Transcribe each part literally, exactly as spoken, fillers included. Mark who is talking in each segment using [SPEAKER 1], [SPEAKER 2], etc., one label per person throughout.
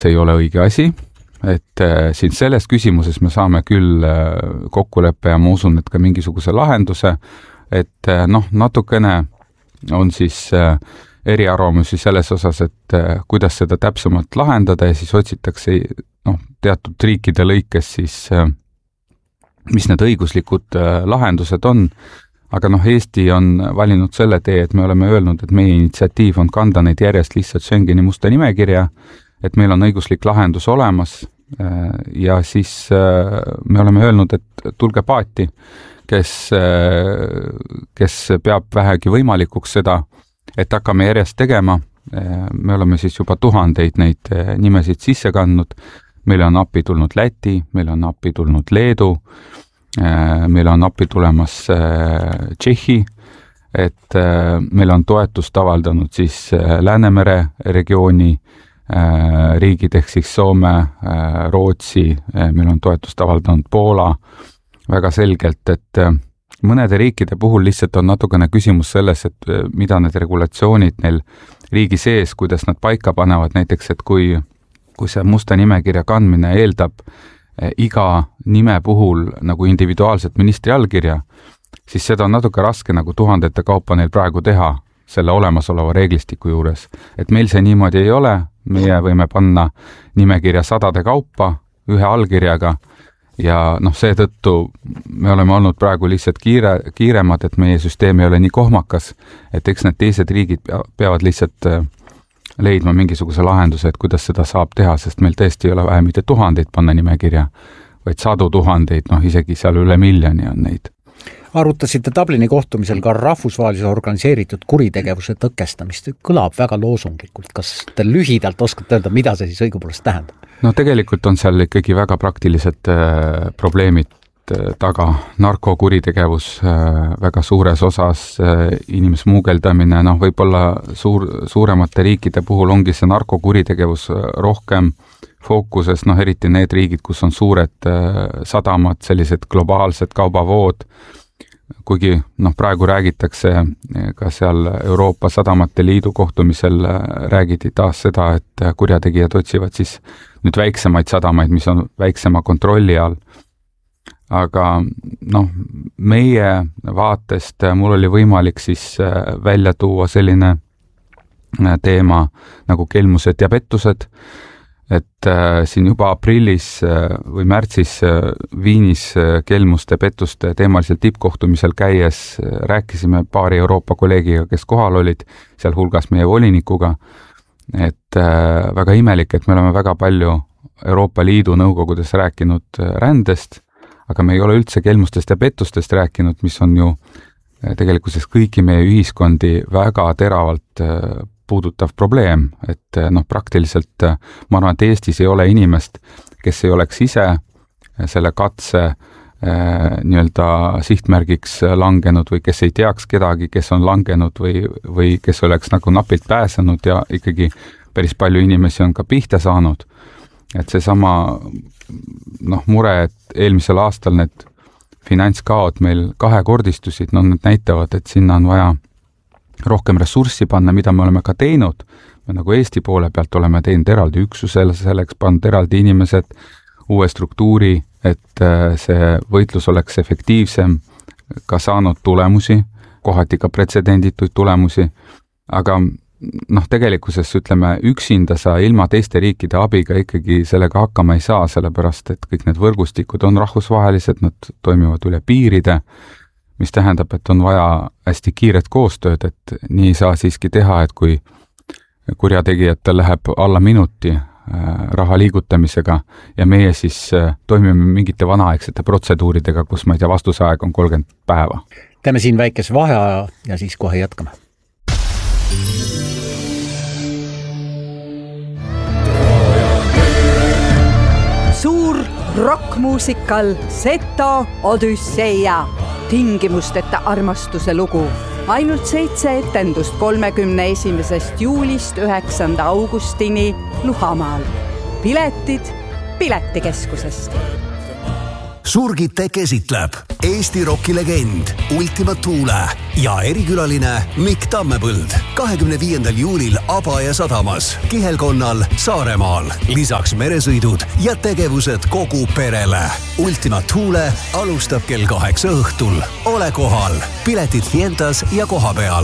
[SPEAKER 1] see ei ole õige asi, et siin selles küsimuses me saame küll kokkuleppe ja ma usun, et ka mingisuguse lahenduse, et noh, natukene on siis eriarvamusi selles osas, et kuidas seda täpsemalt lahendada ja siis otsitakse noh, teatud riikide lõikes siis, mis need õiguslikud lahendused on. Aga noh, Eesti on valinud selle tee, et me oleme öelnud, et meie initsiatiiv on kanda neid järjest lihtsalt Schengeni musta nimekirja, et meil on õiguslik lahendus olemas ja siis me oleme öelnud, et tulge paati, kes, kes peab vähegi võimalikuks seda, et hakkame järjest tegema. Me oleme siis juba tuhandeid neid nimesid sisse kandnud. Meil on appi tulnud Läti, meil on appi tulnud Leedu, meil on appi tulemas Tšehhi, et meil on toetust avaldanud siis Läänemere regiooni riigid ehk siis Soome, Rootsi, meil on toetust avaldanud Poola väga selgelt, et mõnede riikide puhul lihtsalt on natukene küsimus selles, et mida need regulatsioonid neil riigi sees, kuidas nad paika panevad, näiteks, et kui, kui see musta nimekirja kandmine eeldab iga nime puhul nagu individuaalset ministri allkirja, siis seda on natuke raske nagu tuhandete kaupa neil praegu teha selle olemasoleva reeglistiku juures. Et meil see niimoodi ei ole, meie võime panna nimekirja sadade kaupa ühe allkirjaga ja noh, seetõttu me oleme olnud praegu lihtsalt kiire, kiiremad, et meie süsteem ei ole nii kohmakas, et eks need teised riigid peavad lihtsalt leidma mingisuguse lahenduse, et kuidas seda saab teha, sest meil tõesti ei ole vähe mitte tuhandeid panna nimekirja, vaid sadu tuhandeid, noh isegi seal üle miljoni on neid.
[SPEAKER 2] Arutasite Dublini kohtumisel ka rahvusvahelise organiseeritud kuritegevuse tõkestamist. Kõlab väga loosunglikult. Kas te lühidalt oskate öelda, mida see siis õigupoolest tähendab?
[SPEAKER 1] No tegelikult on seal ikkagi väga praktilised äh, probleemid taga, narkokuritegevus väga suures osas, inimsmuugeldamine, noh võib-olla suur, suuremate riikide puhul ongi see narkokuritegevus rohkem fookuses, noh eriti need riigid, kus on suured sadamad, sellised globaalsed kaubavood, kuigi noh praegu räägitakse ka seal Euroopa Sadamate Liidu kohtumisel räägiti taas seda, et kurjategijad otsivad siis nüüd väiksemaid sadamaid, mis on väiksema kontrolli all. Aga noh, meie vaatest mul oli võimalik siis välja tuua selline teema nagu kelmused ja pettused, et siin juba aprillis või märtsis Viinis kelmuste pettuste teemalisel tippkohtumisel käies rääkisime paari Euroopa kolleegiga, kes kohal olid, seal hulgas meie volinikuga, et väga imelik, et me oleme väga palju Euroopa Liidu nõukogudes rääkinud rändest, aga me ei ole üldse kelmustest ja pettustest rääkinud, mis on ju tegelikkuses kõiki meie ühiskondi väga teravalt puudutav probleem, et noh, praktiliselt ma arvan, et Eestis ei ole inimest, kes ei oleks ise selle katse nii-öelda sihtmärgiks langenud või kes ei teaks kedagi, kes on langenud või, või kes oleks nagu napilt pääsenud ja ikkagi päris palju inimesi on ka pihta saanud. Et see sama noh, mure, et eelmisel aastal need finantskaod meil kahekordistusid, no need näitavad, et sinna on vaja rohkem ressurssi panna, mida me oleme ka teinud. Me nagu Eesti poole pealt oleme teinud eraldi üksusele, selleks pannud eraldi inimesed uue struktuuri, et see võitlus oleks efektiivsem, ka saanud tulemusi, kohati ka pretsedendituid tulemusi, aga noh, tegelikkuses ütleme, üksinda sa ilma teiste riikide abiga ikkagi sellega hakkama ei saa, sellepärast, et kõik need võrgustikud on rahvusvahelised, nad toimivad üle piiride, mis tähendab, et on vaja hästi kiiret koostööd, et nii ei saa siiski teha, et kui kurjategijatel läheb alla minuti raha liigutamisega ja meie siis toimime mingite vanaaegsete protseduuridega, kus ma ei tea, vastusaeg on kolmkümmend päeva.
[SPEAKER 2] Teeme siin väikes vaheaja ja siis kohe jätkame.
[SPEAKER 3] Suur rockmuusikal Seto Odüsseia, tingimusteta armastuse lugu. Ainult seitse etendust kolmekümne esimesest juulist üheksanda augustini Luhamaal. Piletid Piletikeskusest.
[SPEAKER 4] Surgite käsitleb Eesti rokilegend Ultima Thule ja erikülaline Mikk Tammepõld kahekümne viiendal juulil Abaja sadamas, Kihelkonnal, Saaremaal. Lisaks meresõidud ja tegevused kogu perele. Ultima Thule alustab kell kaheksa õhtul. Ole kohal. Piletid Fientas ja koha peal.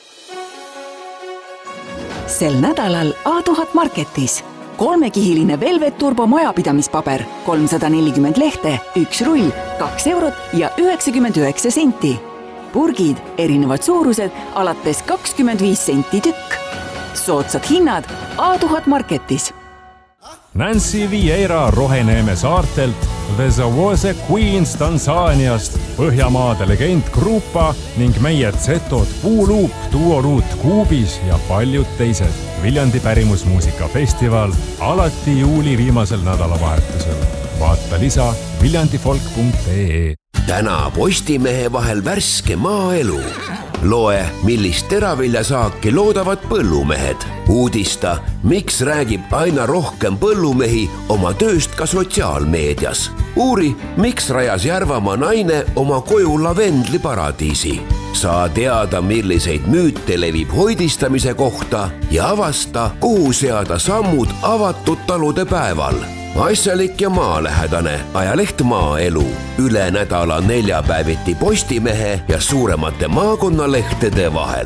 [SPEAKER 5] Sel nädalal A tuhat Marketis. Kolmekihiline Velvet Turbo majapidamispaber, kolmsada nelikümmend lehte, üks rull, kaks eurot ja üheksakümmend üheksa senti. Purgid, erinevad suurused, alates kakskümmend viis senti tükk. Soodsad hinnad A tuhat Marketis.
[SPEAKER 6] Nancy Vieira Roheneeme saartelt, The Zawose Queens Tansaaniast, Põhjamaade legend Grupa ning meie Zetod Puuluup, Duoruut Kuubis ja paljud teised. Viljandi pärimusmuusikafestival alati juuli viimasel nädalavahetusel. Vaata lisa viljandifolk punkt ee.
[SPEAKER 7] Täna Postimehe vahel värske maaelu. Loe, millist teraviljasaaki loodavad põllumehed. Uudista, miks räägib aina rohkem põllumehi oma tööst ka sotsiaalmeedias. Uuri, miks rajas Järvamaa naine oma koju lavendliparadiisi. Saa teada, milliseid müüte levib hoidistamise kohta ja avasta, kuhu seada sammud avatud talude päeval. Asjalik ja maalähedane ajaleht Maaelu. Üle nädala neljapäeviti Postimehe ja suuremate maakonnalehtede vahel.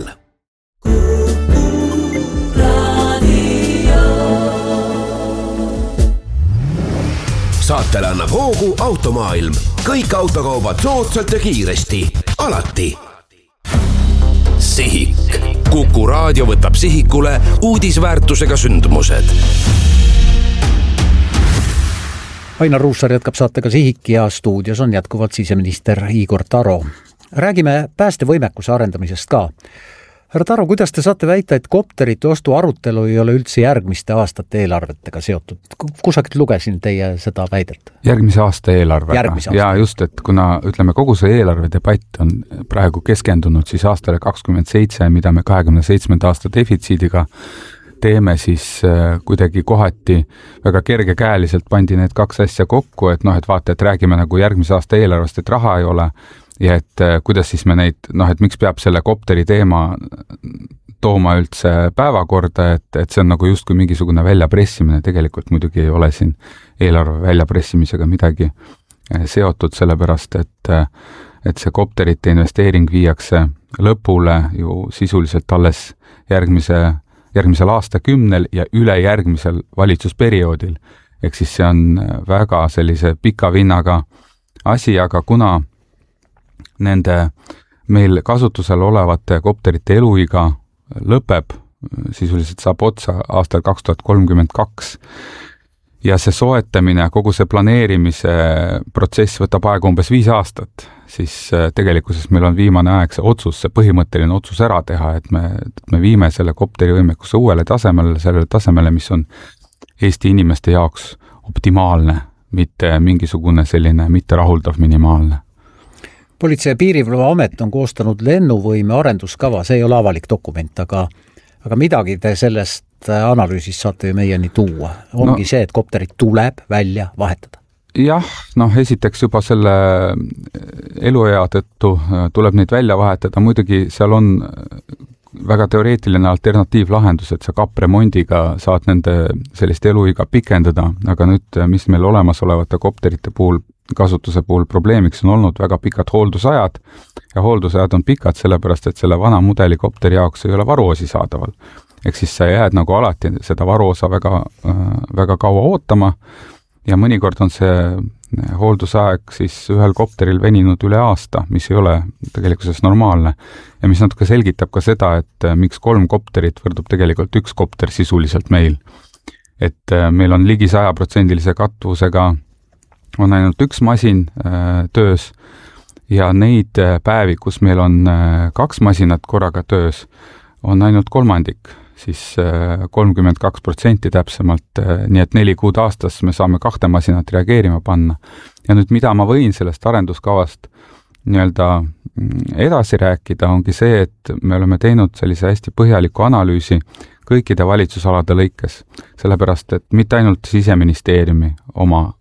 [SPEAKER 7] Saatele annab hoogu Automaailm. Kõik autokaubad soodsalt ja kiiresti. Alati. Sihik. Kuku raadio võtab sihikule uudisväärtusega sündmused.
[SPEAKER 2] Ainar Ruussaar jätkab saatega Sihik ja stuudios on jätkuvalt siseminister Igor Taro. Räägime päästevõimekuse arendamisest ka. Härra Taro, kuidas te saate väita, et kopterite ostu arutelu ei ole üldse järgmiste aastate eelarvetega seotud? Kusagilt lugesin teie seda väidet?
[SPEAKER 1] Järgmise aasta eelarvega.
[SPEAKER 2] Järgmise aasta.
[SPEAKER 1] Ja just, et kuna ütleme, kogu see eelarve debatt on praegu keskendunud siis aastale kakskümmend seitse, mida me kahekümne seitsmenda aasta defitsiidiga teeme, siis kuidagi kohati väga kergekäeliselt pandi need kaks asja kokku, et noh, et vaata, et räägime nagu järgmise aasta eelarvest, et raha ei ole ja et kuidas siis me neid, noh, et miks peab selle kopteri teema tooma üldse päevakorda, et, et see on nagu justkui mingisugune väljapressimine, tegelikult muidugi ei ole siin eelarve väljapressimisega midagi seotud, sellepärast, et, et see kopterite investeering viiakse lõpule ju sisuliselt alles järgmise järgmisel aastakümnel ja üle järgmisel valitsusperioodil. Ehk siis see on väga sellise pika vinnaga asi, aga kuna nende meil kasutusel olevate kopterite eluiga lõpeb, sisuliselt saab otsa aastal kaks tuhat kolmkümmend kaks ja see soetamine, kogu see planeerimise protsess võtab aega umbes viis aastat, siis tegelikkuses meil on viimane aeg see otsus, see põhimõtteline otsus ära teha, et me, et me viime selle kopteri võimekuse uuele tasemele, sellele tasemele, mis on Eesti inimeste jaoks optimaalne, mitte mingisugune selline mitte rahuldav minimaalne.
[SPEAKER 2] Politsei- ja Piirivalveamet on koostanud lennuvõime arenduskava, see ei ole avalik dokument, aga, aga midagi te sellest analüüsist saate ju meieni tuua. Ongi no, see, et kopterid tuleb välja vahetada.
[SPEAKER 1] Jah, noh, esiteks juba selle eluea tõttu tuleb neid välja vahetada, muidugi seal on väga teoreetiline alternatiivlahendus, et sa kapremondiga saad nende sellist eluiga pikendada, aga nüüd, mis meil olemasolevate kopterite puhul, kasutuse puhul probleemiks on olnud väga pikad hooldusajad ja hooldusajad on pikad sellepärast, et selle vana mudeli kopteri jaoks ei ole varuosi saadaval. Ehk siis sa jääd nagu alati seda varuosa väga, väga kaua ootama ja mõnikord on see hooldusaeg siis ühel kopteril veninud üle aasta, mis ei ole tegelikkuses normaalne. Ja mis natuke selgitab ka seda, et miks kolm kopterit võrdub tegelikult üks kopter sisuliselt meil. Et meil on ligi sajaprotsendilise katvusega on ainult üks masin töös ja neid päevi, kus meil on kaks masinat korraga töös, on ainult kolmandik, siis kolmkümmend kaks protsenti täpsemalt, nii et neli kuud aastas me saame kahte masinat reageerima panna. Ja nüüd, mida ma võin sellest arenduskavast nii-öelda edasi rääkida, ongi see, et me oleme teinud sellise hästi põhjaliku analüüsi kõikide valitsusalade lõikes, sellepärast, et mitte ainult Siseministeeriumi oma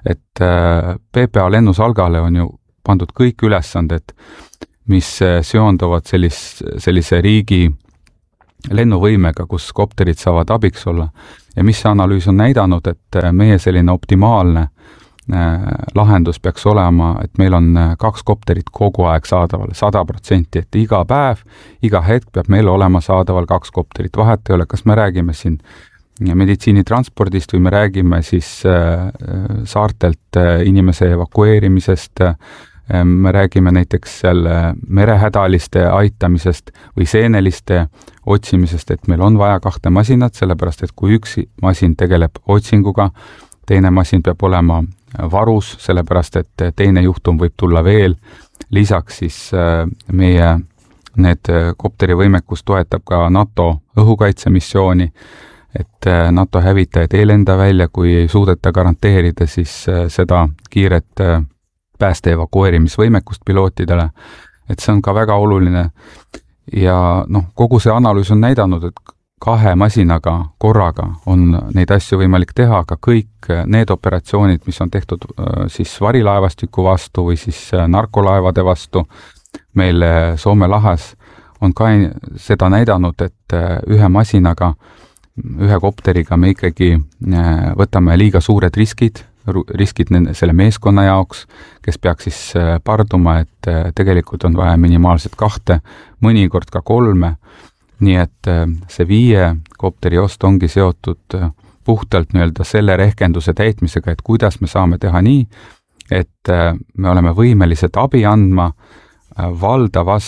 [SPEAKER 1] et P P A lennusalgale on ju pandud kõik ülesanded, mis seonduvad sellis, sellise riigi lennuvõimega, kus kopterid saavad abiks olla. Ja mis see analüüs on näidanud, et meie selline optimaalne lahendus peaks olema, et meil on kaks kopterit kogu aeg saadaval, sada protsenti, et iga päev, iga hetk peab meil olema saadaval kaks kopterit. Vahet ei ole, kas me räägime siin meditsiinitranspordist või me räägime siis saartelt inimese evakueerimisest, me räägime näiteks seal merehädaliste aitamisest või seeneliste otsimisest, et meil on vaja kahte masinat, sellepärast et kui üks masin tegeleb otsinguga, teine masin peab olema varus, sellepärast et teine juhtum võib tulla veel. Lisaks siis meie need kopterivõimekus toetab ka NATO õhukaitsemissiooni, et NATO hävitajad ei lenda välja, kui ei suudeta garanteerida siis seda kiiret pääste evakueerimisvõimekust pilootidele, et see on ka väga oluline. Ja noh, kogu see analüüs on näidanud, et kahe masinaga korraga on neid asju võimalik teha, aga kõik need operatsioonid, mis on tehtud siis varilaevastiku vastu või siis narkolaevade vastu meil Soome lahes, on ka seda näidanud, et ühe masinaga, ühe kopteriga me ikkagi võtame liiga suured riskid, riskid selle meeskonna jaoks, kes peaks siis parduma, et tegelikult on vaja minimaalselt kahte, mõnikord ka kolme. Nii et see viie kopteri ost ongi seotud puhtalt nii-öelda selle rehkenduse täitmisega, et kuidas me saame teha nii, et me oleme võimelised abi andma valdavas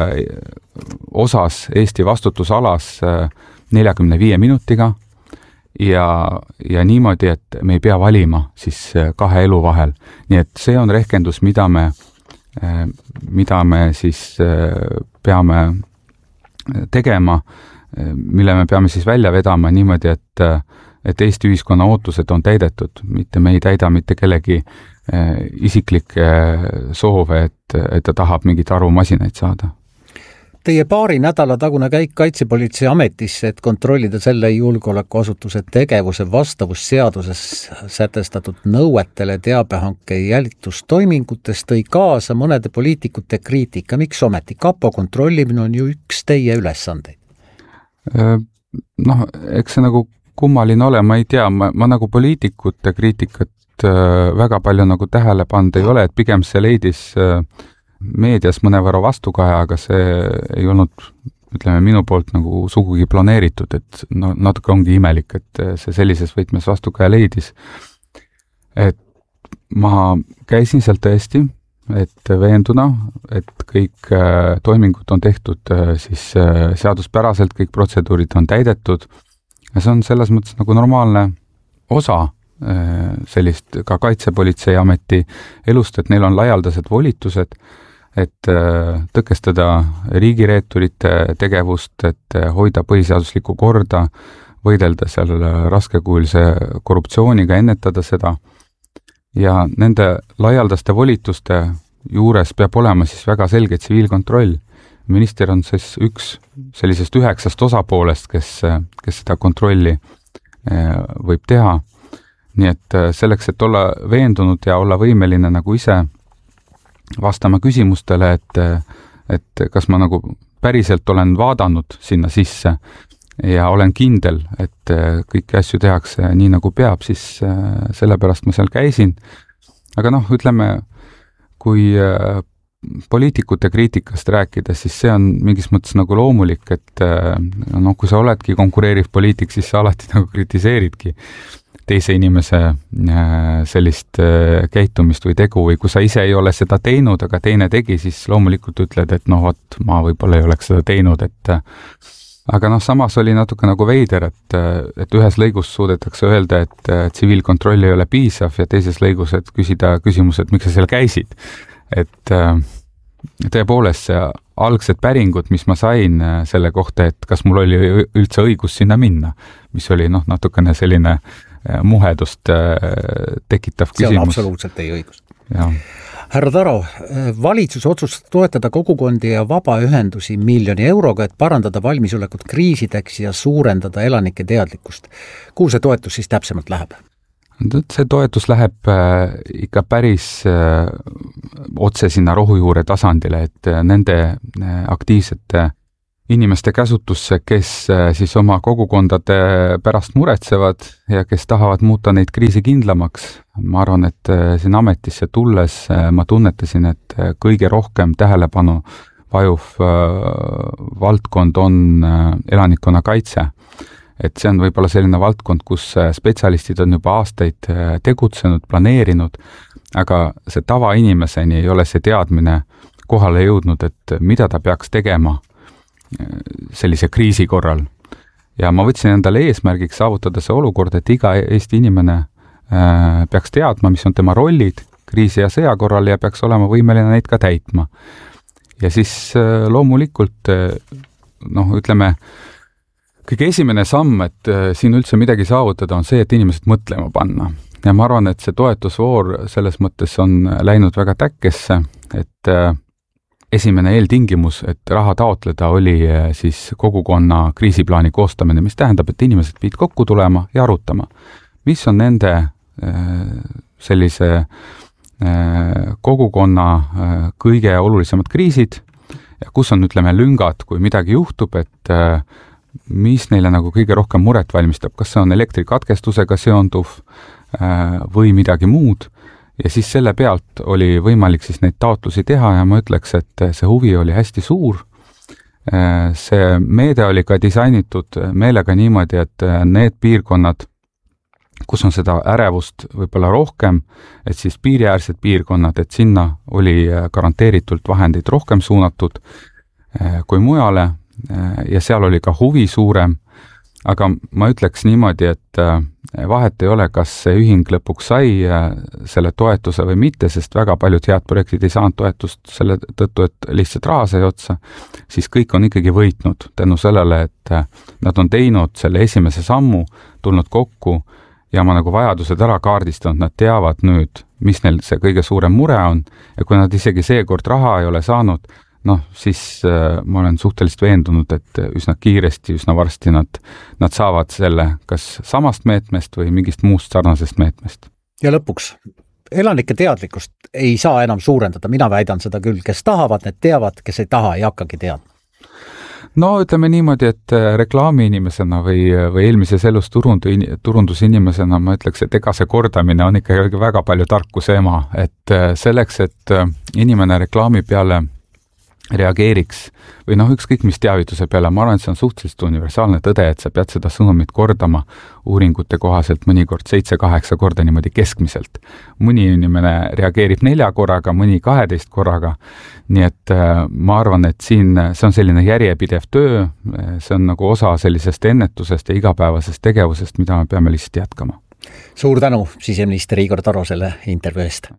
[SPEAKER 1] osas Eesti vastutusalas neljakümne viie minutiga ja, ja niimoodi, et me ei pea valima siis kahe elu vahel. Nii et see on rehkendus, mida me, mida me siis peame tegema, mille me peame siis välja vedama niimoodi, et, et Eesti ühiskonna ootused on täidetud, mitte me ei täida mitte kellegi isiklikke soove, et, et ta tahab mingit arvumasinaid saada.
[SPEAKER 2] Teie paari nädala tagune käik Kaitsepolitsei ametisse, et kontrollida selle julgeolekuasutuse tegevuse vastavus seaduses sätestatud nõuetele teabehanke jälitustoimingutes tõi kaasa mõnede poliitikute kriitika. Miks ometi? Kapo kontrollimine on ju üks teie ülesandeid.
[SPEAKER 1] Noh, eks see nagu kummaline ole, ma ei tea, ma, ma nagu poliitikute kriitikat väga palju nagu tähele pand ei ole, et pigem see leidis meedias mõnevõrra vastukaja, aga see ei olnud, ütleme, minu poolt nagu sugugi planeeritud, et no, natuke ongi imelik, et see sellises võtmes vastukaja leidis. Et ma käisin seal tõesti, et veenduna, et kõik toimingud on tehtud siis seaduspäraselt, kõik protseduurid on täidetud ja see on selles mõttes nagu normaalne osa sellist ka Kaitsepolitseiameti elust, et neil on laialdased volitused, et tõkestada riigireeturite tegevust, et hoida põhiseaduslikku korda, võidelda seal raskekuulise korruptsiooniga, ennetada seda. Ja nende laialdaste volituste juures peab olema siis väga selge tsiviilkontroll. Minister on siis üks sellisest üheksast osapoolest, kes, kes seda kontrolli võib teha. Nii et selleks, et olla veendunud ja olla võimeline nagu ise vastama küsimustele, et, et kas ma nagu päriselt olen vaadanud sinna sisse ja olen kindel, et kõiki asju tehakse nii nagu peab, siis sellepärast ma seal käisin. Aga noh, ütleme, kui poliitikute kriitikast rääkida, siis see on mingis mõttes nagu loomulik, et noh, kui sa oledki konkureeriv poliitik, siis sa alati nagu kritiseeridki teise inimese sellist käitumist või tegu või kui sa ise ei ole seda teinud, aga teine tegi, siis loomulikult ütled, et noh, vot, ma võib-olla ei oleks seda teinud, et aga noh, samas oli natuke nagu veider, et, et ühes lõigus suudetakse öelda, et tsiviilkontroll ei ole piisav ja teises lõigus, et küsida küsimus, et miks sa seal käisid. Et tõepoolest see algsed päringud, mis ma sain selle kohta, et kas mul oli üldse õigus sinna minna, mis oli noh, natukene selline muhedust tekitav küsimus.
[SPEAKER 2] See on absoluutselt teie õigus.
[SPEAKER 1] Ja.
[SPEAKER 2] Härra Taro, valitsus otsustas toetada kogukondi ja vabaühendusi miljoni euroga, et parandada valmisolekut kriisideks ja suurendada elanike teadlikkust. Kuhu see toetus siis täpsemalt läheb?
[SPEAKER 1] See toetus läheb ikka päris otse sinna rohujuure tasandile, et nende aktiivsete inimeste käsutusse, kes siis oma kogukondade pärast muretsevad ja kes tahavad muuta neid kriisikindlamaks. Ma arvan, et siin ametisse tulles ma tunnetasin, et kõige rohkem tähelepanu vajuv valdkond on elanikkonna kaitse. Et see on võib-olla selline valdkond, kus spetsialistid on juba aastaid tegutsenud, planeerinud, aga see tavainimeseni ei ole see teadmine kohale jõudnud, et mida ta peaks tegema sellise kriisi korral. Ja ma võtsin endale eesmärgiks saavutada see olukord, et iga Eesti inimene peaks teadma, mis on tema rollid kriisi ja sõja korral ja peaks olema võimeline neid ka täitma. Ja siis loomulikult, noh, ütleme, kõige esimene samm, et siin üldse midagi saavutada, on see, et inimesed mõtlema panna. Ja ma arvan, et see toetusvoor selles mõttes on läinud väga täkkesse, et esimene eeltingimus, et raha taotleda, oli siis kogukonna kriisiplaani koostamine, mis tähendab, et inimesed pidid kokku tulema ja arutama, mis on nende sellise kogukonna kõige olulisemad kriisid ja kus on, ütleme, lüngad, kui midagi juhtub, et mis neile nagu kõige rohkem muret valmistab, kas see on elektrikatkestusega seonduv või midagi muud, ja siis selle pealt oli võimalik siis neid taotlusi teha ja ma ütleks, et see huvi oli hästi suur. See meede oli ka disainitud meelega niimoodi, et need piirkonnad, kus on seda ärevust võib-olla rohkem, et siis piiriäärsed piirkonnad, et sinna oli garanteeritult vahendeid rohkem suunatud kui mujale, ja seal oli ka huvi suurem, aga ma ütleks niimoodi, et vahet ei ole, kas see ühing lõpuks sai selle toetuse või mitte, sest väga paljud head projektid ei saanud toetust selle tõttu, et lihtsalt raha sai otsa, siis kõik on ikkagi võitnud tänu sellele, et nad on teinud selle esimese sammu, tulnud kokku ja ma nagu vajadused ära kaardistanud, nad teavad nüüd, mis neil see kõige suurem mure on ja kui nad isegi seekord raha ei ole saanud, noh, siis äh, ma olen suhteliselt veendunud, et üsna kiiresti, üsna varsti nad, nad saavad selle kas samast meetmest või mingist muust sarnasest meetmest.
[SPEAKER 2] Ja lõpuks, elanike teadlikkust ei saa enam suurendada, mina väidan seda küll, kes tahavad, need teavad, kes ei taha, ei hakkagi teadma.
[SPEAKER 1] No ütleme niimoodi, et reklaami inimesena või, või eelmises elus turundu, turundusinimesena ma ütleks, et ega see kordamine on ikka väga palju tarkuse ema, et selleks, et inimene reklaami peale reageeriks või noh, ükskõik mis teavituse peale, ma arvan, et see on suhteliselt universaalne tõde, et sa pead seda sõnumit kordama uuringute kohaselt mõnikord seitse-kaheksa korda niimoodi keskmiselt. Mõni inimene reageerib nelja korraga, mõni kaheteist korraga, nii et ma arvan, et siin see on selline järjepidev töö, see on nagu osa sellisest ennetusest ja igapäevasest tegevusest, mida me peame lihtsalt jätkama.
[SPEAKER 2] Suur tänu, siseminister Igor Taro selle intervjuu eest.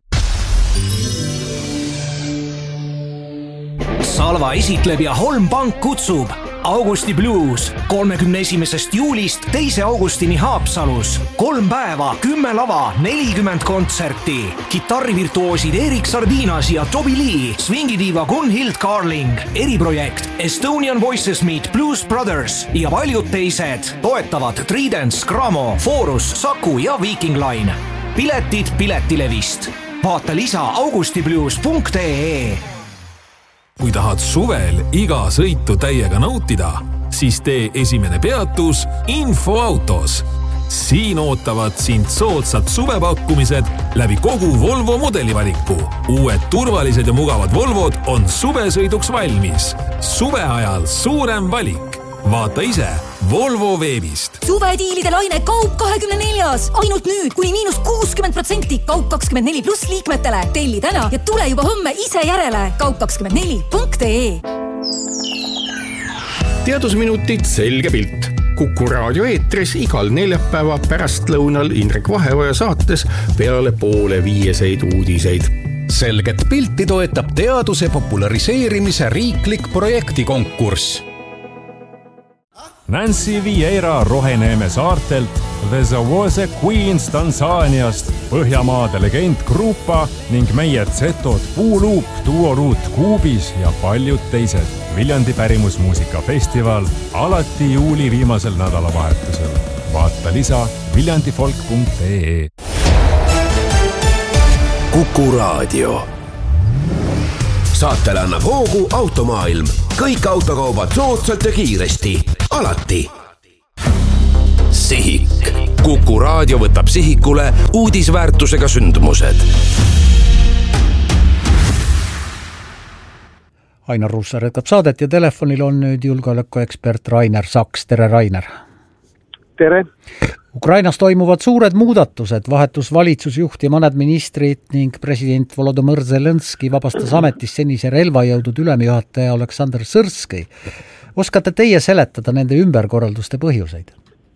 [SPEAKER 8] Salva esitleb ja Holm Pank kutsub Augusti Blues kolmekümne esimesest juulist teise augustini Haapsalus. Kolm päeva, kümme lava, nelikümmend kontserti. Kitarrivirtuoosid Erik Sardinas ja Toby Lee, swingidiiva Gunhild Carling, eriprojekt Estonian Voices Meet Blues Brothers ja paljud teised. Toetavad Tridents, Gramo, Forus, Saku ja Viking Line. Piletid Piletilevist. Vaata lisa augustiblues punkt ee.
[SPEAKER 9] Kui tahad suvel iga sõitu täiega nautida, siis tee esimene peatus Infoautos. Siin ootavad sind soodsad suvepakkumised läbi kogu Volvo modelivaliku. Uued turvalised ja mugavad Volvod on suvesõiduks valmis. Suve ajal suurem valik. Vaata ise Volvo veebist.
[SPEAKER 10] Suvediilide laine Kaup kahekümne neljas. Ainult nüüd kuni miinus kuuskümmend protsenti Kaup kakskümmend neli pluss liikmetele. Telli täna ja tule juba homme ise järele. Kaup kakskümmend neli punkt ee.
[SPEAKER 11] Teadusminutid selge pilt. Kuku raadio eetris igal neljapäeva pärastlõunal Indrek Vaheoja saates peale poole viieseid uudiseid.
[SPEAKER 12] Selget pilti toetab teaduse populariseerimise riiklik projektikonkurss.
[SPEAKER 6] Nancy Vieira Roheneeme saartelt, The Zawose Queens Tansaaniast, Põhjamaade legend Grupa ning meie Zetod Puuluup, Duoruut Kuubis ja paljud teised. Viljandi pärimusmuusikafestival alati juuli viimasel nädalavahetusel. Vaata lisa viljandifolk punkt ee.
[SPEAKER 7] Kuku Raadio. Saatele annab hoogu Automaailm. Kõik autokaubad soodsalt ja kiiresti. Alati. Sihik. Kuku Raadio võtab sihikule uudisväärtusega sündmused.
[SPEAKER 2] Ainar Ruussaar jätkab saadet ja telefonil on nüüd julgeolekuekspert Rainer Saks. Tere, Rainer!
[SPEAKER 13] Tere!
[SPEAKER 2] Ukrainas toimuvad suured muudatused, vahetus valitsusjuht ja mõned ministrid ning president Volodõmõr Zelenski vabastas ametist senise relvajõudud ülemjuhataja Oleksandr Sõrskõi. Oskate teie seletada nende ümberkorralduste põhjuseid?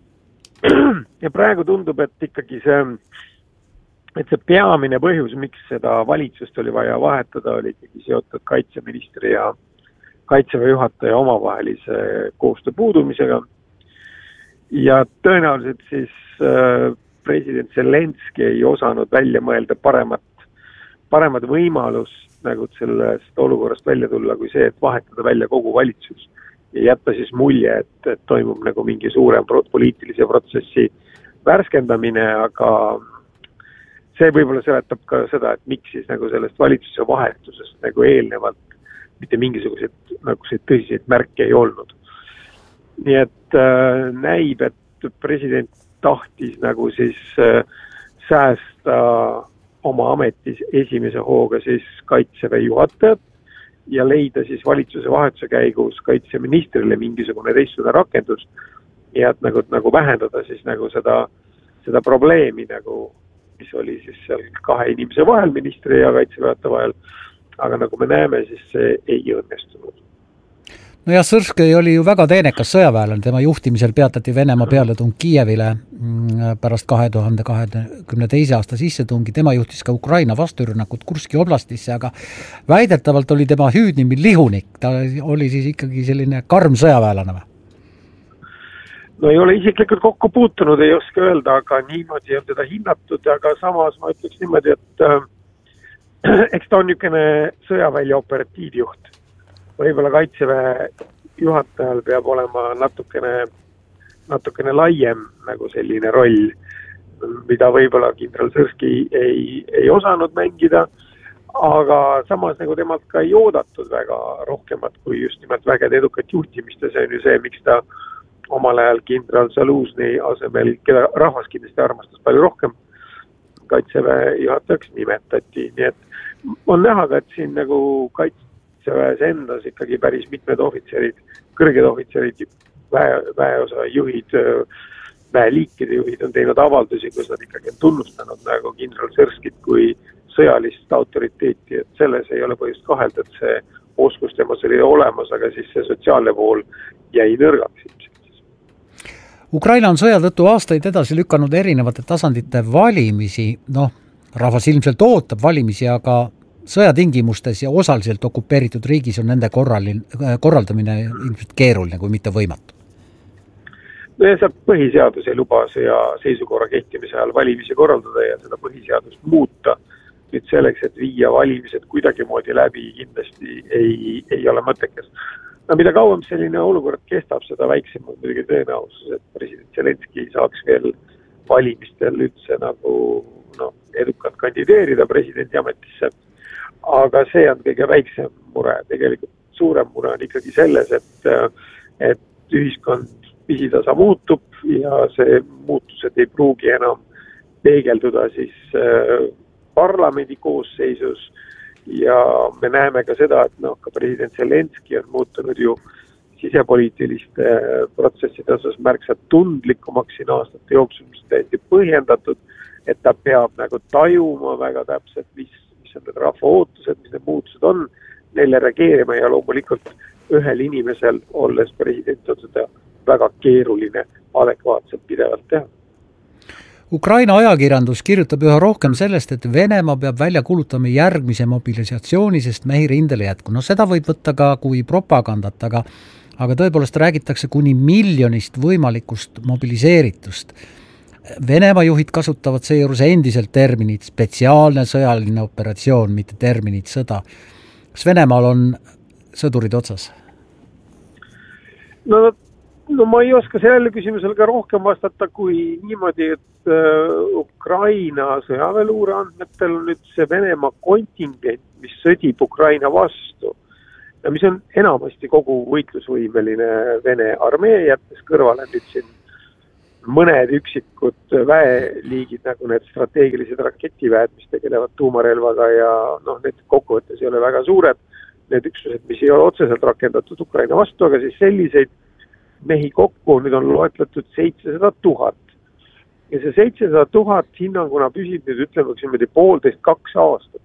[SPEAKER 13] Ja praegu tundub, et ikkagi see, et see peamine põhjus, miks seda valitsust oli vaja vahetada, oli ikkagi seotud kaitseministri ja kaitseväe juhataja omavahelise koostöö puudumisega. Ja tõenäoliselt siis äh, president Zelenski ei osanud välja mõelda paremat, paremat võimalust nagu sellest olukorrast välja tulla kui see, et vahetada välja kogu valitsus ja jätta siis mulje, et, et toimub nagu mingi suurem poliitilise protsessi värskendamine, aga see võib-olla seletab ka seda, et miks siis nagu sellest valitsuse vahetusest nagu eelnevalt mitte mingisuguseid nagu tõsiseid märke ei olnud. Nii et äh, näib, et president tahtis nagu siis äh, säästa oma ametis esimese hooga siis kaitseväe juhatajat ja leida siis valitsuse vahetuse käigus kaitseministrile mingisugune teistsugune rakendus ja et nagu, nagu vähendada siis nagu seda, seda probleemi, nagu, mis oli siis seal kahe inimese vahel, ministri ja kaitseväe juhataja vahel, aga nagu me näeme, siis see ei õnnestunud.
[SPEAKER 2] No ja Sõrskõi oli ju väga teenekas sõjaväelane, tema juhtimisel peatati Venemaa pealetung Kiievile pärast kahe tuhande kahekümne teise aasta sissetungi, tema juhtis ka Ukraina vasturünnakut Kurski oblastisse, aga väidetavalt oli tema hüüdnimi Lihunik, ta oli siis ikkagi selline karm sõjaväelane või?
[SPEAKER 13] No ei ole isiklikult kokku puutunud, ei oska öelda, aga niimoodi on teda hinnatud, aga samas ma ütleks niimoodi, et äh, eks ta on niisugune sõjavälja operatiivjuht. Võib-olla kaitseväe juhatajal peab olema natukene, natukene laiem nagu selline roll, mida võib-olla kindral Sõrski ei, ei osanud mängida, aga samas nagu temalt ka ei oodatud väga rohkemat kui just nimelt vägede edukat juhtimist ja see on ju see, miks ta omal ajal kindral Zalužny asemel, keda rahvas kindlasti armastas palju rohkem, kaitseväe juhatajaks nimetati. Nii et on näha ka, et siin nagu kaitse väes endas ikkagi päris mitmed ohvitserid, kõrged ohvitserid, väe, väeosa juhid, väeliikide juhid on teinud avaldusi, kus nad ikkagi on tunnustanud nagu kindral Sõrskit kui sõjalist autoriteeti, et selles ei ole põhjust kahelda, et see oskus temas oli olemas, aga siis see sotsiaalne pool jäi nõrgaks.
[SPEAKER 2] Ukraina on sõja tõttu aastaid edasi lükanud erinevate tasandite valimisi, noh, rahvas ilmselt ootab valimisi, aga sõjatingimustes ja osaliselt okupeeritud riigis on nende korralin, korraldamine ilmselt keeruline, kui mitte võimatu.
[SPEAKER 13] No ja see põhiseadus ei luba sõja seisukorra kehtimise ajal valimisi korraldada ja seda põhiseadust muuta. Nüüd selleks, et viia valimised kuidagi moodi läbi, kindlasti ei, ei ole mõttekas. No mida kauem selline olukord kestab, seda väiksem on muidugi tõenäosus, et president Zelenski saaks veel valimistel üldse nagu no, edukalt kandideerida presidendi ametisse. Aga see on kõige väiksem mure. Tegelikult suurem mure on ikkagi selles, et, et ühiskond pisitasa muutub ja see muutused ei pruugi enam peegelduda siis parlamendi koosseisus ja me näeme ka seda, et no, ka president Zelenski on muutunud ju sisepoliitiliste protsesside osas märksa tundlikumaks siin aastate jooksul, mis täiesti põhjendatud, et ta peab nagu tajuma väga täpselt, mis mis on need rahva ootused, mis need muutused on, neile reageerima ja loomulikult ühel inimesel, olles president, on seda väga keeruline adekvaatselt pidevalt teha.
[SPEAKER 2] Ukraina ajakirjandus kirjutab üha rohkem sellest, et Venemaa peab välja kulutama järgmise mobilisatsiooni, sest mehi rindele jätku. No seda võib võtta ka kui propagandat, aga, aga tõepoolest räägitakse kuni miljonist võimalikust mobiliseeritust. Venemaa juhid kasutavad seejuures endiselt terminit spetsiaalne sõjaline operatsioon, mitte terminit sõda. Kas Venemaal on sõdurid otsas?
[SPEAKER 13] No no ma ei oska sellele küsimusele ka rohkem vastata kui niimoodi, et Ukraina sõjaväeluure andmetel on nüüd see Venemaa kontingent, mis sõdib Ukraina vastu ja mis on enamasti kogu võitlusvõimeline Vene armee, jättes kõrvale nüüd siin mõned üksikud väeliigid, nagu need strateegilised raketiväed, mis tegelevad tuumarelvaga ja noh, need kokkuvõttes ei ole väga suured, need üksused, mis ei ole otseselt rakendatud Ukraina vastu, aga siis selliseid mehi kokku nüüd on loetletud seitsesada tuhat. Ja see seitsesada tuhat hinnanguna püsib nüüd ütleme poolteist kaks aastat.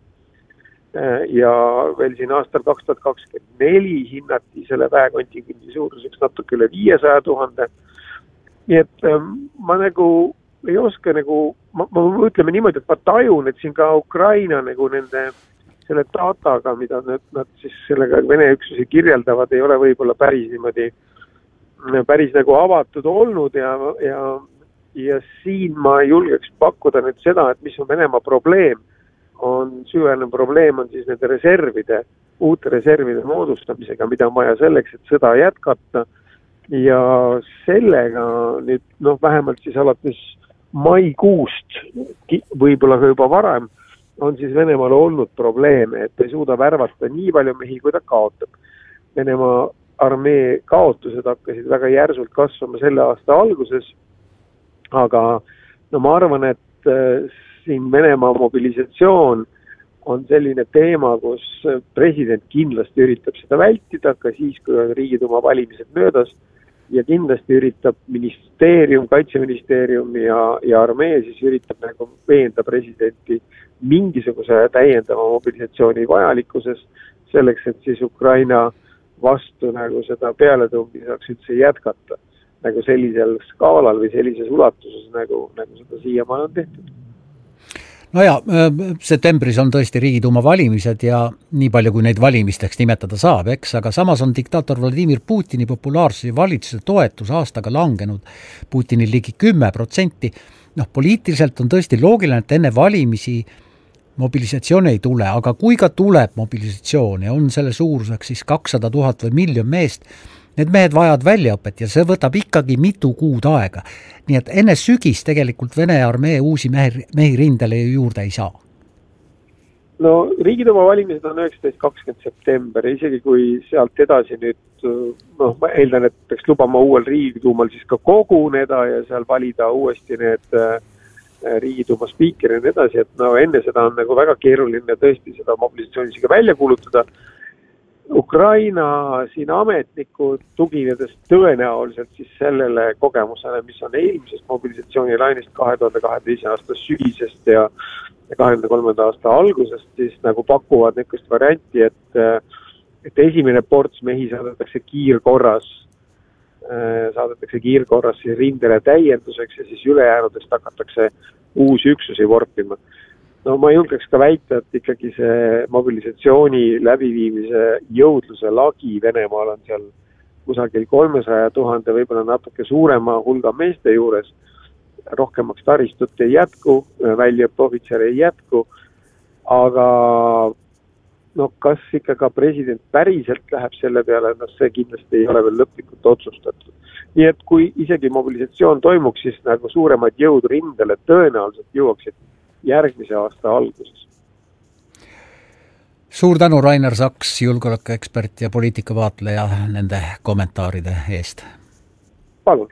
[SPEAKER 13] Ja veel siin aastal kaks tuhat kakskümmend neli hinnati selle väekontingendi suuruseks natuke üle viiesaja tuhande. Nii et ma nagu ei oska nagu, ma, ma ütleme niimoodi, et ma tajun, et siin ka Ukraina nagu nende selle dataga, mida nad, nad siis sellega Vene üksusi kirjeldavad, ei ole võib-olla päris niimoodi päris nagu avatud olnud ja, ja, ja siin ma julgeks pakkuda nüüd seda, et mis on Venemaa probleem, on süvenev probleem on siis nende reservide, uute reservide moodustamisega, mida on vaja selleks, et sõda jätkata ja sellega nüüd noh, vähemalt siis alates maikuust, võib-olla ka juba varem, on siis Venemaal olnud probleeme, et ei suuda värvata nii palju mehi, kui ta kaotab. Venemaa armee kaotused hakkasid väga järsult kasvama selle aasta alguses, aga no ma arvan, et äh, siin Venemaa mobilisatsioon on selline teema, kus president kindlasti üritab seda vältida, ka siis, kui on Riigiduuma valimised möödas ja kindlasti üritab ministeerium, kaitseministeerium ja, ja armee siis üritab nagu veenda presidenti mingisuguse täiendava mobilisatsiooni vajalikkuses selleks, et siis Ukraina vastu nagu seda pealetungi saaks üldse jätkata nagu sellisel skaalal või sellises ulatuses, nagu, nagu seda siiamaani on tehtud.
[SPEAKER 2] No ja, septembris on tõesti Riigiduuma valimised ja nii palju, kui neid valimisteks nimetada saab, eks, aga samas on diktaator Vladimir Putini populaarsuse ja valitsuse toetus aastaga langenud Putinil ligi kümme protsenti. Noh, poliitiliselt on tõesti loogiline, et enne valimisi mobilisatsioon ei tule, aga kui ka tuleb mobilisatsioon ja on selle suuruseks siis kakssada tuhat või miljon meest, need mehed vajavad väljaõpet ja see võtab ikkagi mitu kuud aega. Nii et enne sügis tegelikult Vene armee uusi mehi, mehi rindele juurde ei saa.
[SPEAKER 13] No Riigiduuma valimised on üheksateist kakskümmend september, isegi kui sealt edasi nüüd, noh, ma eeldan, et peaks lubama uuel Riigiduumal siis ka koguneda ja seal valida uuesti need Riigiduuma spiikeri ja nii edasi, et no enne seda on nagu väga keeruline tõesti seda mobilisatsioonisega välja kuulutada. Ukraina siin ametnikud tuginedes tõenäoliselt siis sellele kogemusele, mis on eelmisest mobilisatsioonilainist kahe tuhande kaheteistkümnenda aasta sügisest ja kahe tuhande kolmanda aasta algusest, siis nagu pakuvad niisugust varianti, et, et esimene ports mehi saadetakse kiirkorras, saadetakse kiirkorras siis rindele täienduseks ja siis ülejäänudest hakatakse uusi üksusi vorpima. No ma julgeks ka väita, et ikkagi see mobilisatsiooni läbiviimise jõudluse lagi Venemaal on seal kusagil kolmesaja tuhande, võib-olla natuke suurema hulga meeste juures. Rohkemaks taristut ei jätku, väljaõppeohvitsere ei jätku, aga no kas ikka ka president päriselt läheb selle peale, no see kindlasti ei ole veel lõplikult otsustatud. Nii et kui isegi mobilisatsioon toimuks, siis nagu suuremad jõud rindele tõenäoliselt jõuaksid järgmise aasta alguses.
[SPEAKER 2] Suur tänu, Rainer Saks, julgeolekuekspert ja poliitikavaatleja nende kommentaaride eest.
[SPEAKER 13] Palun.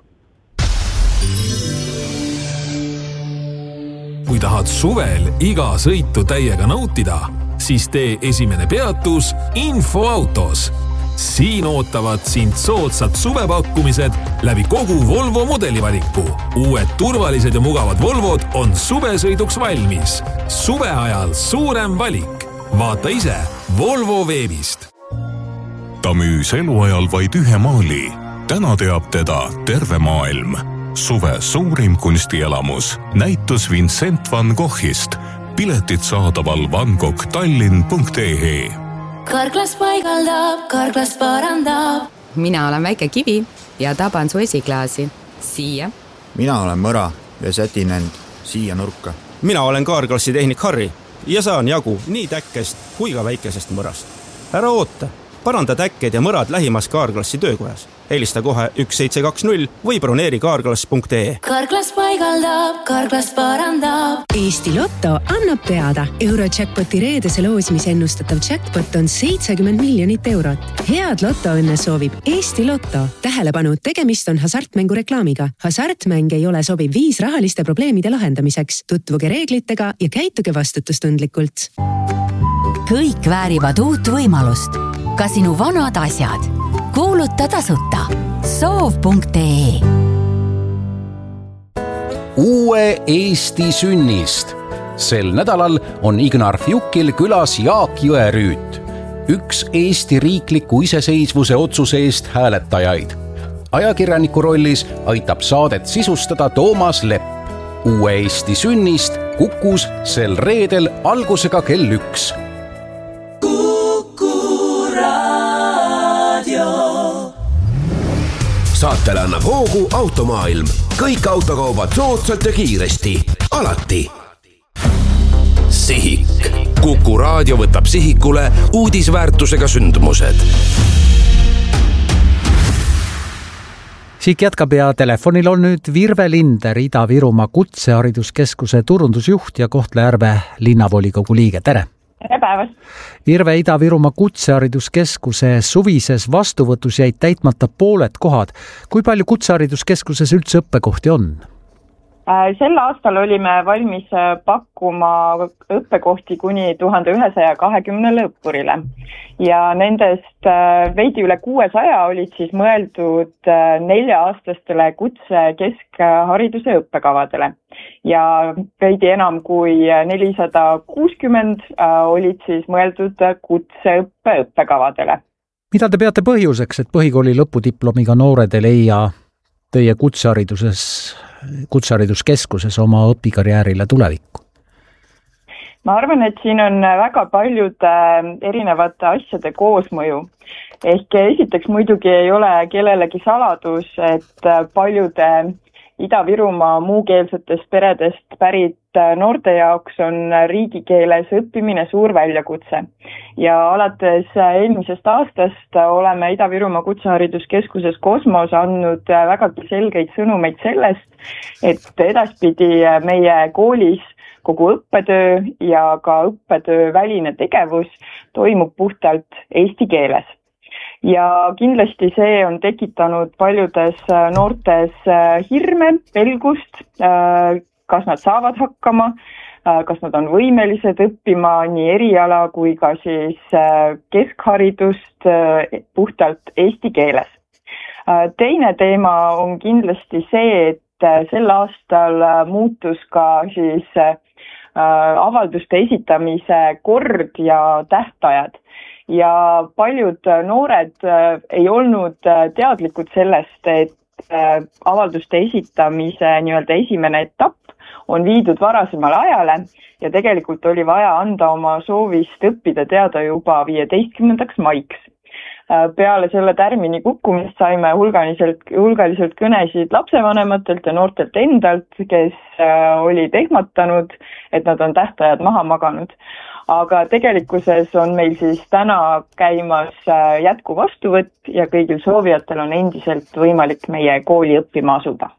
[SPEAKER 9] Kui tahad suvel iga sõitu täiega nautida, siis tee esimene peatus Infoautos. Siin ootavad sind soodsad suvepakkumised läbi kogu Volvo modelivaliku. Uued turvalised ja mugavad Volvod on suvesõiduks valmis. Suve ajal suurem valik. Vaata ise Volvo veebist.
[SPEAKER 14] Ta müüs eluajal vaid ühe maali. Täna teab teda terve maailm. Suve suurim kunstielamus. Näitus Vincent van Goghist. Piletid saadaval vangoghtallinn punkt ee.
[SPEAKER 15] Karklas paigaldab, karklas parandab.
[SPEAKER 16] Mina olen väike kivi ja taban su esiklaasi. Siia.
[SPEAKER 17] Mina olen mõra ja sätin end siia nurka.
[SPEAKER 18] Mina olen Karklassi tehnik Harri ja saan jagu nii täkkest kui ka väikesest mõrast. Ära oota, paranda täkked ja mõrad lähimas Karklassi töökojas. helista kohe üks seitse kaks null või broneeri carglass punkt ee.
[SPEAKER 15] Carglass paigaldab, Carglass parandab.
[SPEAKER 19] Eesti Lotto annab teada. Eurojackpoti reedese loosimise ennustatav jackpot on seitsekümmend miljonit eurot. Head lotoõnne soovib Eesti Lotto. Tähelepanu, tegemist on hasartmängu reklaamiga. Hasartmäng ei ole sobiv viis rahaliste probleemide lahendamiseks. Tutvuge reeglitega ja käituge vastutustundlikult.
[SPEAKER 20] Kõik väärivad uut võimalust. Ka sinu vanad asjad. Kuuluta tasuta. soov punkt ee.
[SPEAKER 12] Uue Eesti sünnist. Sel nädalal on Ignar Fjukil külas Jaak Jõerüüt, üks Eesti riikliku iseseisvuse otsuse eest hääletajaid. Ajakirjaniku rollis aitab saadet sisustada Toomas Lepp. Uue Eesti sünnist Kukus sel reedel algusega kell üks.
[SPEAKER 7] Saatele annab hoogu Automaailm. Kõik autokaubad soodsalt ja kiiresti. Alati. Sihik. Kuku raadio võtab sihikule uudisväärtusega sündmused.
[SPEAKER 2] Sihik jätkab ja telefonil on nüüd Virve Linder, Ida-Virumaa Kutsehariduskeskuse turundusjuht ja Kohtla-Järve linnavolikogu liige. Tere!
[SPEAKER 21] Tere päevast!
[SPEAKER 2] Virve, Ida-Virumaa Kutsehariduskeskuse suvises vastuvõtus jäid täitmata pooled kohad. Kui palju Kutsehariduskeskuses üldse õppekohti on?
[SPEAKER 21] Sel aastal olime valmis pakkuma õppekohti kuni tuhat ühesaja kahekümnele õppurile ja nendest veidi üle kuuesaja olid siis mõeldud nelja-aastastele kutse keskhariduse õppekavadele ja veidi enam kui nelisada kuuskümmend olid siis mõeldud kutseõppe õppekavadele.
[SPEAKER 2] Mida te peate põhjuseks, et põhikooli lõpudiplomiga noored ei leia teie kutsehariduses Kutsehariduskeskuses oma õpikarjäärile tulevikku?
[SPEAKER 21] Ma arvan, et siin on väga paljude erinevate asjade koosmõju. Ehk esiteks muidugi ei ole kellelegi saladus, et paljude Ida-Virumaa muukeelsetest peredest pärit noorte jaoks on riigikeeles õppimine suur väljakutse. Ja alates eelmisest aastast oleme Ida-Virumaa Kutsehariduskeskuses Kosmos andnud vägagi selgeid sõnumeid sellest, et edaspidi meie koolis kogu õppetöö ja ka õppetöö väline tegevus toimub puhtalt eesti keeles. Ja kindlasti see on tekitanud paljudes noortes hirme, pelgust, kas nad saavad hakkama, kas nad on võimelised õppima nii eriala kui ka siis keskharidust puhtalt eesti keeles. Teine teema on kindlasti see, et sel aastal muutus ka siis avalduste esitamise kord ja tähtajad. Ja paljud noored ei olnud teadlikud sellest, et avalduste esitamise nii-öelda esimene etapp on viidud varasemale ajale ja tegelikult oli vaja anda oma soovist õppida teada juba viieteistkümnendaks maiks. Peale selle tärmini kukkumist saime hulgaliselt, hulgaliselt kõnesid lapsevanematelt ja noortelt endalt, kes olid ehmatanud, et nad on tähtajad maha maganud. Aga tegelikkuses on meil siis täna käimas jätku vastuvõtt ja kõigil soovijatel on endiselt võimalik meie kooli õppima asuda.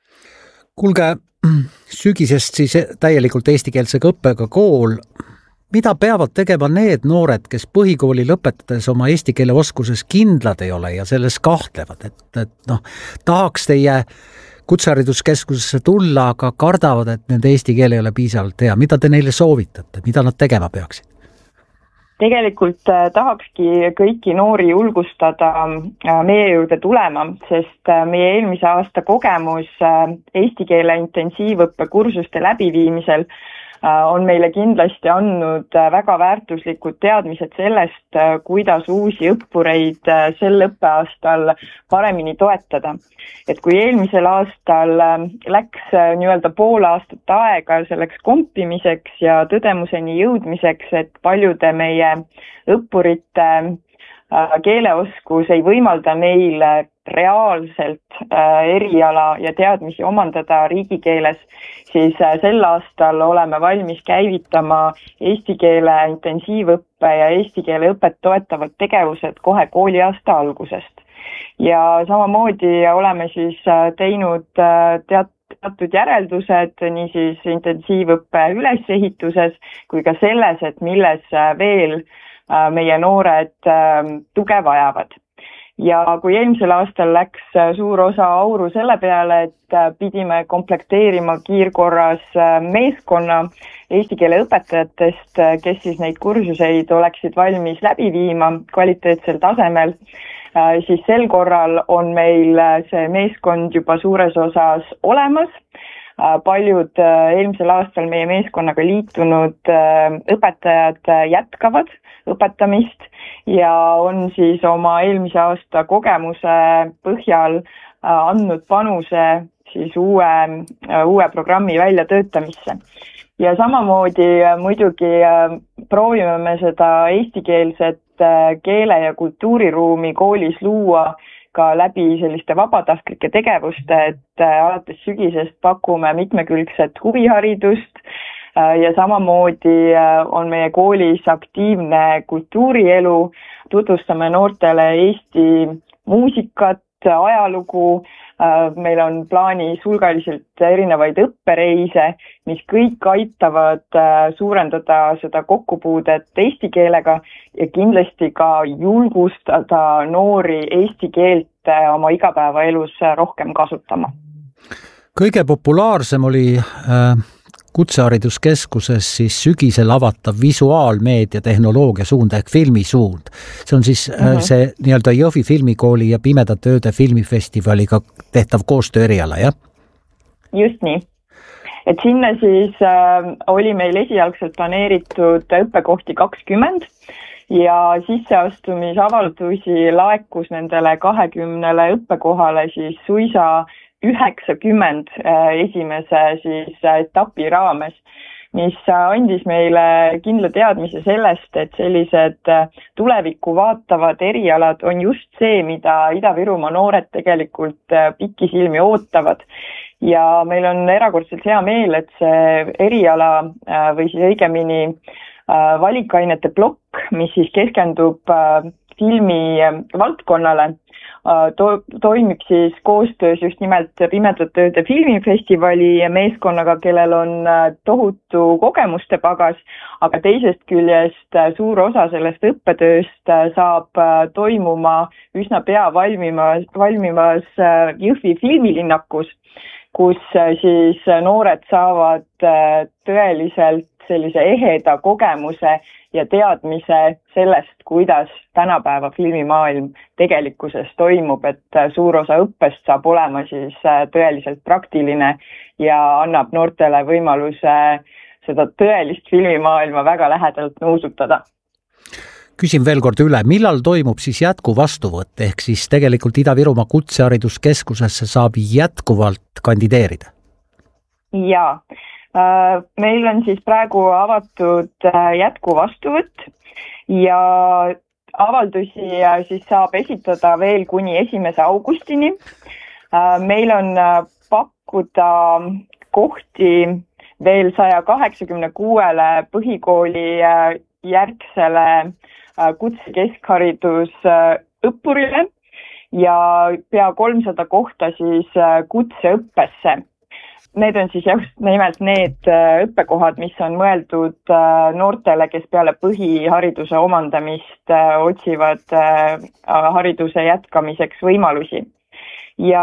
[SPEAKER 2] Kuulge, sügisest siis täielikult eestikeelsega õppega kool. Mida peavad tegema need noored, kes põhikooli lõpetades oma eesti keele oskuses kindlad ei ole ja selles kahtlevad, et, et noh, tahaks teie Kutsehariduskeskusesse tulla, aga kardavad, et nende eesti keel ei ole piisavalt hea. Mida te neile soovitate? Mida nad tegema peaksid?
[SPEAKER 21] Tegelikult tahakski kõiki noori julgustada meie juurde tulema, sest meie eelmise aasta kogemus eesti keele intensiivõppe kursuste läbiviimisel on meile kindlasti andnud väga väärtuslikud teadmised sellest, kuidas uusi õppureid sel õppeaastal paremini toetada. Et kui eelmisel aastal läks nii-öelda pool aastat aega selleks kompimiseks ja tõdemuseni jõudmiseks, et paljude meie õppurite keeleoskus ei võimalda neil reaalselt eriala ja teadmisi omandada riigikeeles, siis sel aastal oleme valmis käivitama eesti keele intensiivõppe ja eesti keele õpet toetavad tegevused kohe kooliaasta algusest. Ja samamoodi oleme siis teinud teat teatud järeldused nii siis intensiivõppe ülesehituses kui ka selles, et milles veel meie noored tuge vajavad. Ja kui eelmisel aastal läks suur osa auru selle peale, et pidime komplekteerima kiirkorras meeskonna eesti keele õpetajatest, kes siis neid kursuseid oleksid valmis läbi viima kvaliteetsel tasemel, siis sel korral on meil see meeskond juba suures osas olemas. Paljud eelmisel aastal meie meeskonnaga liitunud õpetajad jätkavad õpetamist ja on siis oma eelmise aasta kogemuse põhjal andnud panuse siis uue, uue programmi väljatöötamisse. Ja samamoodi muidugi proovime me seda eestikeelset keele- ja kultuuriruumi koolis luua ka läbi selliste vabatahtlike tegevuste, et alates sügisest pakume mitmekülgset huviharidust ja samamoodi on meie koolis aktiivne kultuurielu, tutvustame noortele Eesti muusikat, ajalugu, meil on plaanis hulgaliselt erinevaid õppereise, mis kõik aitavad suurendada seda kokkupuudet eesti keelega ja kindlasti ka julgustada noori eesti keelt oma igapäevaelus rohkem kasutama.
[SPEAKER 2] Kõige populaarsem oli äh, Kutsehariduskeskuses siis sügisel avatav visuaalmeedia tehnoloogia suund ehk filmisuund. See on siis mm-hmm. see nii-öelda Jõhvi filmikooli ja Pimedate ööde filmifestivaliga tehtav koostöö eriala, jah?
[SPEAKER 21] Just nii. Et sinna siis äh, oli meil esialgselt planeeritud õppekohti kakskümmend ja sisseastumisavaldusi laekus nendele kahekümnele õppekohale siis suisa üheksakümmend esimese siis etapi raames, mis andis meile kindla teadmise sellest, et sellised tulevikku vaatavad erialad on just see, mida Ida-Virumaa noored tegelikult pikisilmi ootavad. Ja meil on erakordselt hea meel, et see eriala või siis õigemini valikainete plokk, mis siis keskendub filmi valdkonnale, To- toimib siis koostöös just nimelt Pimedate ööde filmifestivali meeskonnaga, kellel on tohutu kogemuste pagas, aga teisest küljest suur osa sellest õppetööst saab toimuma üsna pea valmimas, valmimas Jõhvi filmilinnakus, kus siis noored saavad tõeliselt sellise eheda kogemuse ja teadmise sellest, kuidas tänapäeva filmimaailm tegelikkuses toimub, et suur osa õppest saab olema siis tõeliselt praktiline ja annab noortele võimaluse seda tõelist filmimaailma väga lähedalt nuusutada.
[SPEAKER 2] Küsin veel kord üle, millal toimub siis jätku vastuvõtt, ehk siis tegelikult Ida-Virumaa Kutsehariduskeskusesse saab jätkuvalt kandideerida?
[SPEAKER 21] Jaa. Meil on siis praegu avatud jätku vastuvõtt ja avaldusi siis saab esitada veel kuni esimese augustini. Meil on pakkuda kohti veel saja kaheksakümne kuuele põhikooli järgsele kutsekeskharidus õppurile ja pea kolmsada kohta siis kutseõppesse. Need on siis just nimelt need õppekohad, mis on mõeldud noortele, kes peale põhihariduse omandamist otsivad hariduse jätkamiseks võimalusi. Ja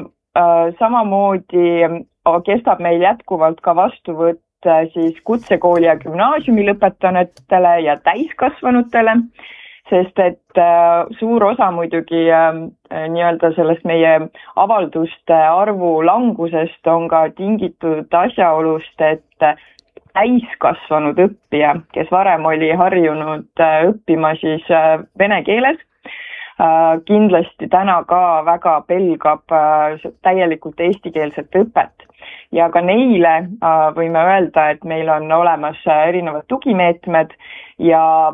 [SPEAKER 21] samamoodi kestab meil jätkuvalt ka vastuvõtt siis kutsekooli ja gümnaasiumi lõpetanutele ja täiskasvanutele, sest et suur osa muidugi nii-öelda sellest meie avalduste arvu langusest on ka tingitud asjaolust, et täiskasvanud õppija, kes varem oli harjunud õppima siis vene keeles, kindlasti täna ka väga pelgab täielikult eestikeelset õpet. Ja ka neile võime öelda, et meil on olemas erinevad tugimeetmed ja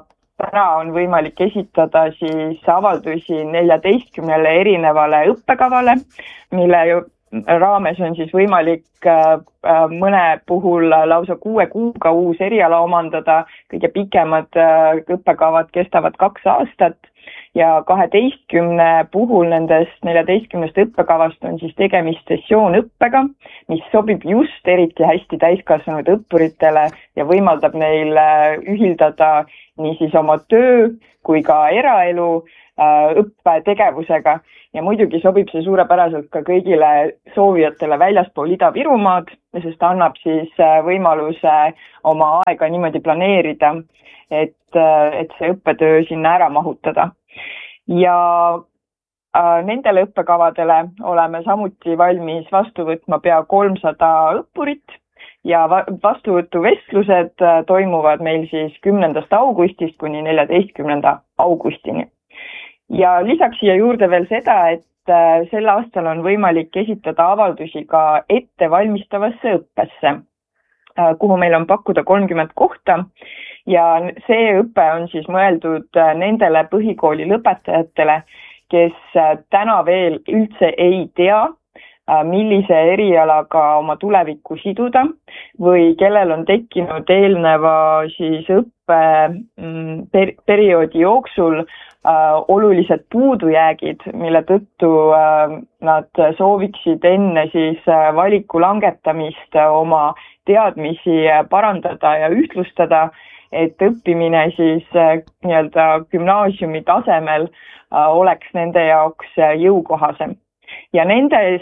[SPEAKER 21] täna on võimalik esitada siis avaldusi neljateistkümnele erinevale õppekavale, mille raames on siis võimalik mõne puhul lausa kuue kuuga uus eriala omandada, kõige pikemad õppekavad kestavad kaks aastat ja kaheteistkümne puhul nendest neljateistkümnest õppekavast on siis tegemist sessioonõppega, mis sobib just eriti hästi täiskasvanud õppuritele ja võimaldab neil ühildada nii siis oma töö kui ka eraelu õppetegevusega ja muidugi sobib see suurepäraselt ka kõigile soovijatele väljaspool Ida-Virumaad, sest annab siis võimaluse oma aega niimoodi planeerida, et, et see õppetöö sinna ära mahutada. Ja nendele õppekavadele oleme samuti valmis vastu võtma pea kolmsada õppurit ja vastuvõtuvestlused toimuvad meil siis kümnendast augustist kuni neljateistkümnenda augustini. Ja lisaks siia juurde veel seda, et sel aastal on võimalik esitada avaldusi ka ettevalmistavasse õppesse, kuhu meil on pakkuda kolmkümmend kohta ja see õpe on siis mõeldud nendele põhikooli lõpetajatele, kes täna veel üldse ei tea, millise erialaga oma tulevikku siduda või kellel on tekkinud eelneva siis õppe per- perioodi jooksul äh, olulised puudujäägid, mille tõttu äh, nad sooviksid enne siis äh, valiku langetamist äh, oma teadmisi äh, parandada ja ühtlustada, et õppimine siis äh, nii-öelda gümnaasiumi tasemel äh, oleks nende jaoks äh, jõukohasem. Ja nendes,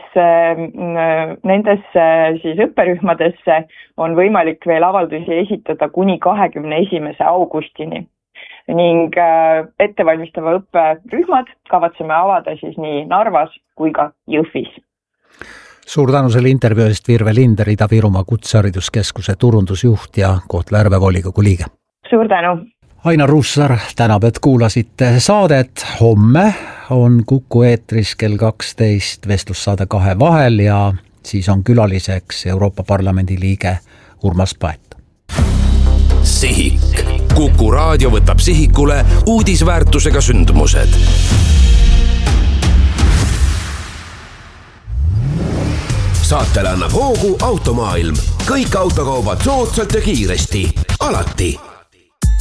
[SPEAKER 21] nendes siis õpperühmadesse on võimalik veel avaldusi esitada kuni kahekümne esimese augustini ning ettevalmistava õpperühmad kavatseme avada siis nii Narvas kui ka Jõhvis.
[SPEAKER 2] Suur tänu selle intervjuu eest, Virve Linder, Ida-Virumaa Kutsehariduskeskuse turundusjuht ja Kohtla-Järve volikogu liige.
[SPEAKER 21] Suur tänu!
[SPEAKER 2] Ainar Ruussaar tänab, et kuulasite saadet. Homme on Kuku eetris kell kaksteist vestlussaade Kahe vahel ja siis on külaliseks Euroopa Parlamendi liige Urmas Paet.
[SPEAKER 7] Sihik. Kuku raadio võtab sihikule uudisväärtusega sündmused. Saatele annab hoogu Automaailm. Kõik autokaubad soodsalt ja kiiresti. Alati.